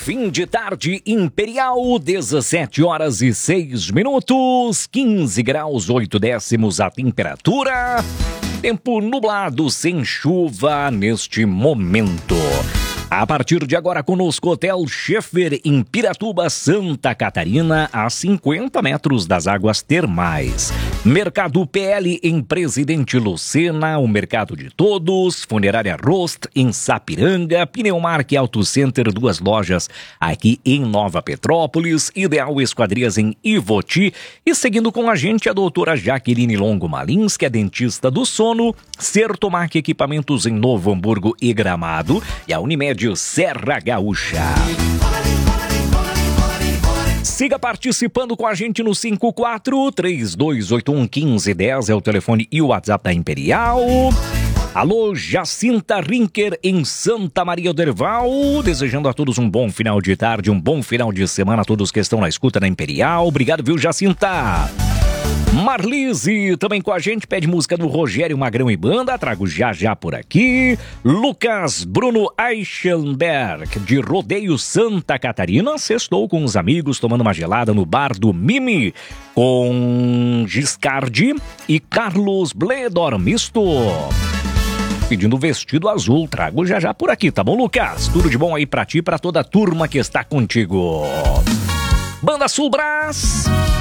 Fim de tarde imperial, 17 horas e 6 minutos, 15 graus 8 décimos a temperatura. Tempo nublado, sem chuva neste momento. A partir de agora conosco, Hotel Scheffer em Piratuba, Santa Catarina, a 50 metros das águas termais. Mercado PL em Presidente Lucena, o mercado de todos. Funerária Rost em Sapiranga. Pneumark Auto Center, 2 lojas aqui em Nova Petrópolis. Ideal Esquadrias em Ivoti. E seguindo com a gente, a doutora Jaqueline Longo Malins, que é dentista do sono. Sertomac Equipamentos em Novo Hamburgo e Gramado. E a Unimed Serra Gaúcha. Siga participando com a gente no 54-3281-1510, é o telefone e o WhatsApp da Imperial. Alô, Jacinta Rinker em Santa Maria do Herval, desejando a todos um bom final de tarde, um bom final de semana, a todos que estão na escuta da Imperial. Obrigado, viu, Jacinta? Marlise também com a gente, pede música do Rogério Magrão e Banda, trago já por aqui. Lucas Bruno Eichenberg, de Rodeio Santa Catarina, sextou com os amigos, tomando uma gelada no bar do Mimi, com Giscardi e Carlos Bledor Misto. Pedindo vestido azul, trago já por aqui, tá bom, Lucas? Tudo de bom aí pra ti e pra toda a turma que está contigo. Banda Sul Brás.